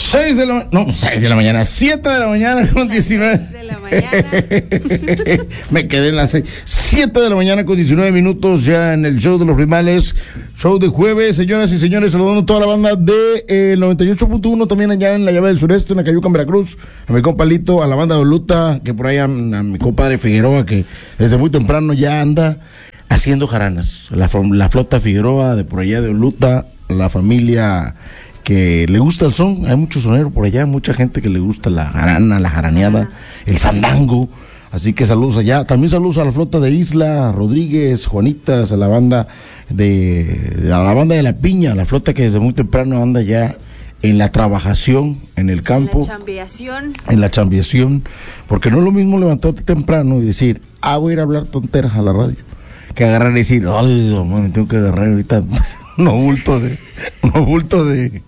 6 de la mañana, 7 de la mañana con 19. 6 de la mañana. Me quedé en las 6. 7 de la mañana con 19 minutos ya en el show de los primales. Show de jueves, señoras y señores, saludando a toda la banda de 98.1, también allá en la llave del sureste, en Acayuca, en Veracruz, a mi compa Lito, a la banda de Oluta, que por ahí a mi compadre Figueroa, que desde muy temprano ya anda haciendo jaranas. La flota Figueroa de por allá de Oluta, la familia que le gusta el son, hay mucho sonero por allá, mucha gente que le gusta la jarana, la jaraneada, el fandango, así que saludos allá, también saludos a la flota de Isla, Rodríguez, Juanitas, a la banda de La Piña, la flota que desde muy temprano anda ya en la trabajación, en el campo, en la chambiación, porque no es lo mismo levantarte temprano y decir, voy a ir a hablar tonteras a la radio, que agarrar y decir, ay, me tengo que agarrar ahorita no bulto de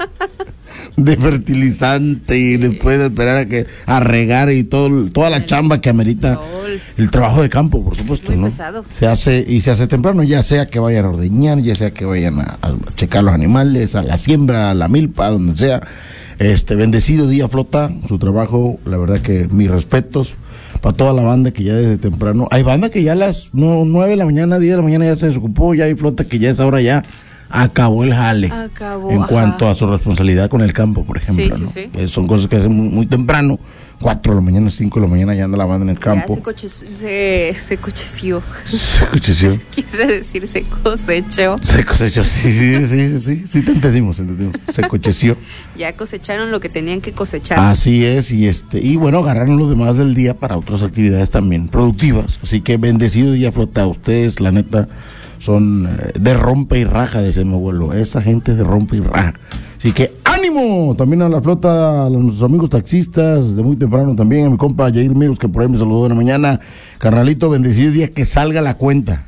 fertilizante y después de esperar a regar y toda la chamba que amerita el trabajo de campo, por supuesto, muy ¿no? pesado. Se hace temprano, ya sea que vayan a ordeñar, ya sea que vayan a checar los animales, a la siembra, a la milpa, donde sea. Bendecido día, flota, su trabajo, la verdad que mis respetos para toda la banda que ya desde temprano, hay banda que ya a las 9 de la mañana, 10 de la mañana ya se desocupó, ya hay flota que ya a esa hora ya acabó el jale. En cuanto a su responsabilidad con el campo, por ejemplo, ¿no? Sí. Son cosas que hacen muy temprano, 4 de la mañana, 5 de la mañana ya anda la banda en el campo. Se cocheció. Se cocheció. Quise decir se cosechó. Se cosechó, sí, te entendimos. Se cocheció. Ya cosecharon lo que tenían que cosechar. Así es, y bueno, agarraron lo demás del día para otras actividades también productivas. Así que bendecido día, flota. Ustedes, la neta, son de rompe y raja, decía mi abuelo. Esa gente de rompe y raja. Así que ánimo también a la flota, a nuestros amigos taxistas, de muy temprano también, a mi compa Jair Miros, que por ahí me saludó en la mañana. Carnalito, bendecido día, que salga la cuenta.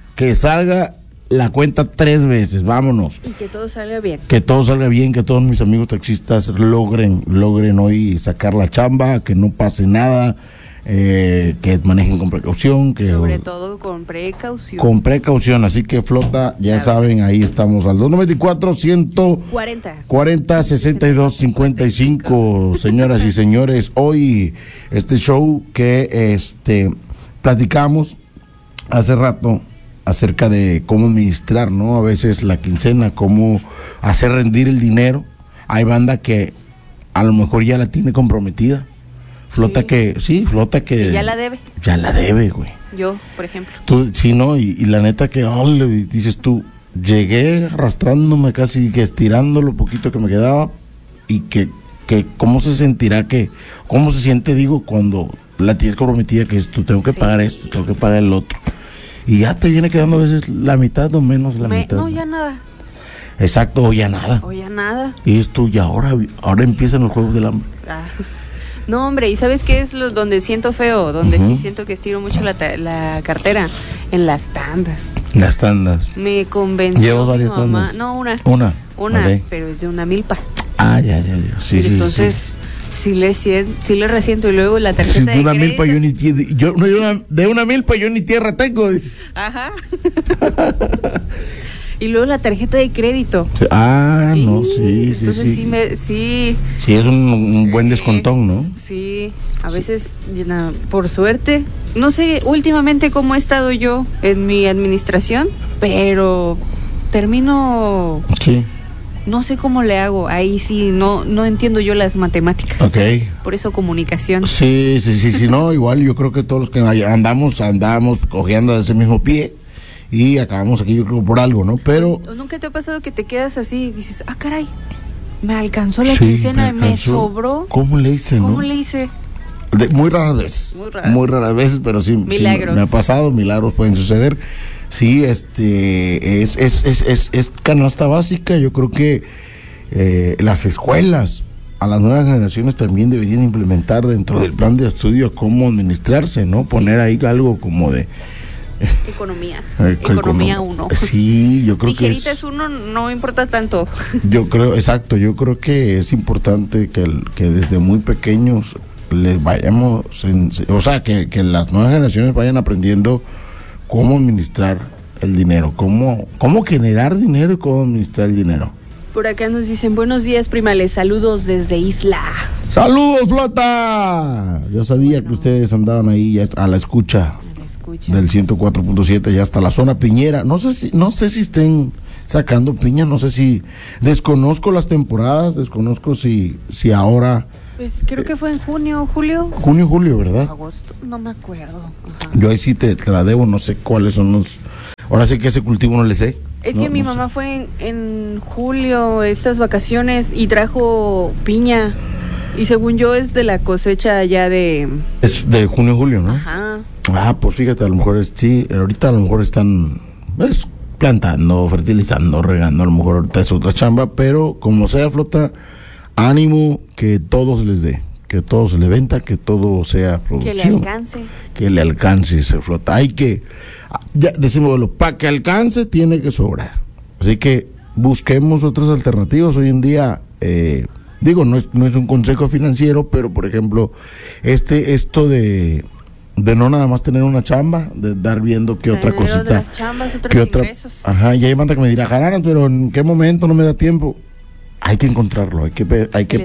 3 veces, vámonos. Y que todo salga bien. Que todo salga bien, que todos mis amigos taxistas logren hoy sacar la chamba, que no pase nada, que manejen con precaución. Sobre todo con precaución. Con precaución, así que flota, ya saben, ahí estamos al 294-140-62-55. Señoras y señores, hoy este show que platicamos hace rato acerca de cómo administrar, ¿no? A veces la quincena, cómo hacer rendir el dinero. Hay banda que a lo mejor ya la tiene comprometida. Flota que ya la debe. Ya la debe, güey. Yo, por ejemplo. Tú, sí, ¿no? Y la neta que, dices tú, llegué arrastrándome casi que estirando lo poquito que me quedaba, y que cómo se sentirá, cómo se siente, digo, cuando la tienes comprometida, que es, tú tengo que pagar esto, tengo que pagar el otro. Y ya te viene quedando a veces la mitad o menos la mitad. No, ya nada. Exacto, o ya nada. Y esto, y ahora empiezan los juegos del hambre. No, hombre, ¿y sabes qué es donde siento feo? Donde sí siento que estiro mucho la cartera. En las tandas. Las tandas. Me convenció. ¿Llevas varias mi mamá. tandas? No, una. Okay. Pero es de una milpa. Ya. Sí, sí, entonces, sí le resiento. Y luego la tarjeta de una crédito. Milpa de una milpa yo ni tierra tengo. Ajá. Y luego la tarjeta de crédito. Sí, entonces sí. Sí, es un buen descontón, ¿no? Sí, a veces, por suerte, no sé últimamente cómo he estado yo en mi administración, pero termino... Sí. No sé cómo le hago, ahí sí, no entiendo yo las matemáticas. Okay. Por eso comunicación. Sí, no, igual yo creo que todos los que andamos cojeando de ese mismo pie. Y acabamos aquí, yo creo, por algo, ¿no? Pero... ¿Nunca te ha pasado que te quedas así y dices, caray, me alcanzó la quincena y me sobró? ¿Cómo le hice, ¿Cómo le hice? Muy raras veces. Muy raras veces, pero sí. Milagros. Sí, me ha pasado, milagros pueden suceder. Sí, es canasta básica. Yo creo que las escuelas, a las nuevas generaciones también deberían implementar dentro del plan de estudio cómo administrarse, ¿no? Poner ahí algo como de... Economía 1. Sí, yo creo Tijeritas 1 no importa tanto. Yo creo que es importante que desde muy pequeños les vayamos, que las nuevas generaciones vayan aprendiendo cómo administrar el dinero, cómo generar dinero y cómo administrar el dinero. Por acá nos dicen, buenos días, primales, saludos desde Isla. ¡Saludos, flota! Yo sabía que ustedes andaban ahí ya a la escucha del 104.7 y hasta la zona piñera. No sé si estén sacando piña, no sé si desconozco las temporadas, desconozco si ahora. Pues creo que fue en junio, julio. Julio, ¿verdad? Agosto, no me acuerdo. Ajá. Yo ahí sí te la debo, no sé cuáles son los. Ahora sí que ese cultivo no le sé. Es que mi mamá fue en julio, estas vacaciones, y trajo piña. Y según yo es de la cosecha ya de. Es de junio, julio, ¿no? Ajá. Ah, pues fíjate, a lo mejor sí, ahorita a lo mejor están plantando, fertilizando, regando, a lo mejor ahorita es otra chamba, pero como sea, flota, ánimo, que todo se les dé, que todo se le venta, que todo sea productivo. Que le alcance. Que le alcance, se flota. Hay que, ya decimos, para que alcance tiene que sobrar. Así que busquemos otras alternativas. Hoy en día, no es un consejo financiero, pero por ejemplo, esto de no nada más tener una chamba, de dar viendo qué otra cosita, otras chambas, otros qué otra, ingresos. Ajá, y hay banda que me dirá, Jararan, pero ¿en qué momento no me da tiempo? Hay que encontrarlo, hay que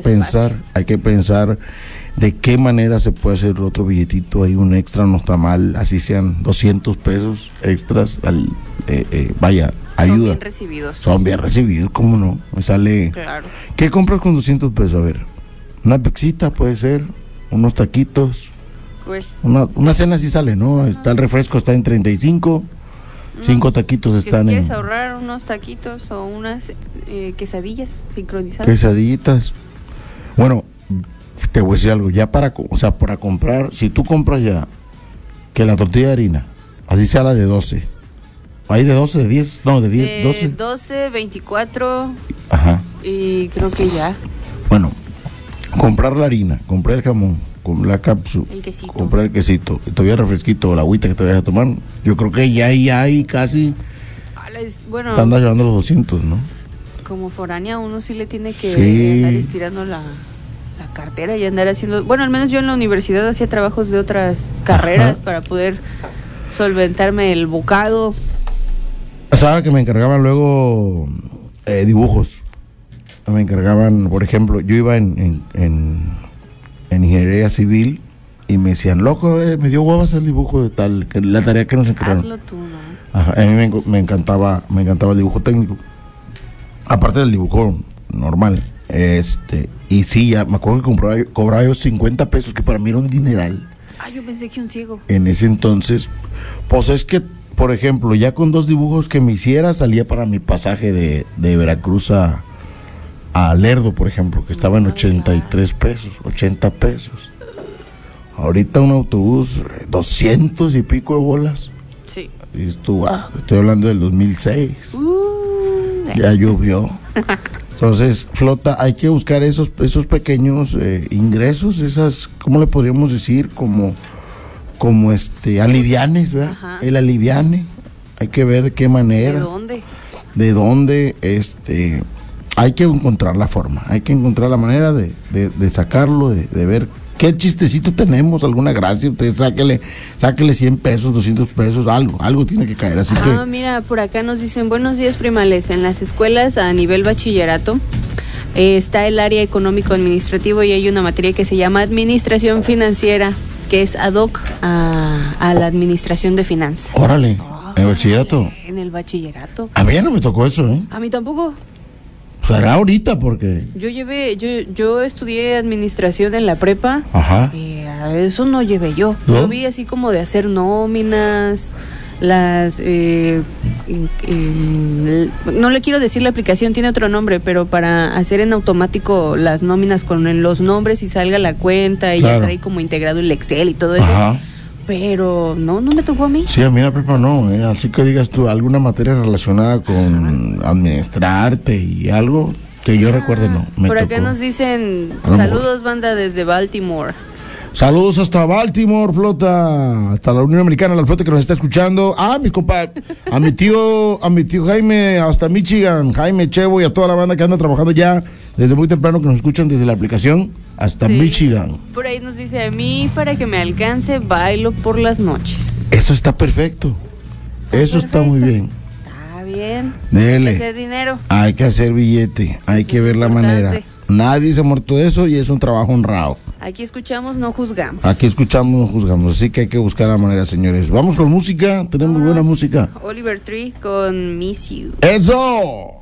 pensar de qué manera se puede hacer otro billetito, hay un extra, no está mal, así sean 200 pesos extras, vaya, ayuda. Son bien recibidos, ¿cómo no? Me sale. Claro. ¿Qué compras con 200 pesos? A ver, una pexita puede ser, unos taquitos. Pues, una cena sí sale, ¿no? Está el refresco, está en 35, 5 taquitos están si quieres ahorrar unos taquitos o unas quesadillas sincronizadas. Quesadillitas. Bueno, te voy a decir algo, ya para comprar, si tú compras ya, que la tortilla de harina, así sea la de 12, ¿hay de 12, de 10? No, de 10, 12. 12, 24, ajá. Y creo que ya. Bueno, comprar la harina, comprar el jamón, con la cápsula, comprar el quesito, y todavía el refresquito o la agüita que te vayas a tomar, yo creo que ya hay casi, bueno, te andas llevando los 200, ¿no? Como foránea uno sí le tiene que andar estirando la cartera y andar haciendo, bueno, al menos yo en la universidad hacía trabajos de otras carreras. Ajá. Para poder solventarme el bocado. Sabes que me encargaban luego dibujos, me encargaban, por ejemplo, yo iba en ingeniería civil y me decían, loco, me dio hueva hacer el dibujo de tal, que la tarea que nos encargaron. Hazlo tú, ¿no? Ajá, a mí me encantaba el dibujo técnico, aparte del dibujo normal, y sí, ya me acuerdo que cobraba yo 50 pesos, que para mí era un dineral. Yo pensé que un ciego. En ese entonces, pues es que, por ejemplo, ya con 2 dibujos que me hiciera, salía para mi pasaje de Veracruz a Lerdo, por ejemplo, que estaba en 83 pesos, 80 pesos. Ahorita un autobús, 200 y pico de bolas. Sí. Y estoy hablando del 2006. Ya llovió. Entonces, flota, hay que buscar esos pequeños ingresos, esas, ¿cómo le podríamos decir? Como alivianes, ¿verdad? Ajá. El aliviane. Hay que ver de qué manera. ¿De dónde? Hay que encontrar la forma, hay que encontrar la manera de sacarlo, de ver qué chistecito tenemos, alguna gracia. Usted sáquele 100 pesos, 200 pesos, algo tiene que caer. Así que. Mira, por acá nos dicen, buenos días, primales. En las escuelas a nivel bachillerato está el área económico-administrativo y hay una materia que se llama administración financiera, que es ad hoc a la administración de finanzas. Órale, ¿en el bachillerato? En el bachillerato. A mí ya no me tocó eso, ¿eh? A mí tampoco. Será ahorita porque yo estudié administración en la prepa. Ajá. Eso no llevé yo. ¿No? Yo vi así como de hacer nóminas, las no le quiero decir la aplicación, tiene otro nombre, pero para hacer en automático las nóminas con los nombres y salga la cuenta y ya trae como integrado el Excel y todo eso. Ajá. Pero no me tocó a mí. Sí, a mí la prepa no, así que digas tú, alguna materia relacionada con administrarte y algo que yo recuerde no. Por acá nos dicen, saludos banda desde Baltimore. Saludos hasta Baltimore, flota, hasta la Unión Americana, la flota que nos está escuchando. Mi compa, a mi tío Jaime, hasta Michigan, Jaime Chevo y a toda la banda que anda trabajando ya desde muy temprano, que nos escuchan desde la aplicación hasta Michigan. Por ahí nos dice, a mí para que me alcance bailo por las noches. Eso está perfecto. Eso está muy bien. bien. Dele. Hay que hacer dinero. Hay que hacer billete, hay que ver la manera. Nadie se ha muerto de eso y es un trabajo honrado. Aquí escuchamos, no juzgamos. Aquí escuchamos, no juzgamos, así que hay que buscar la manera, señores. Vamos con música, tenemos buena música. Oliver Tree con Miss You. ¡Eso!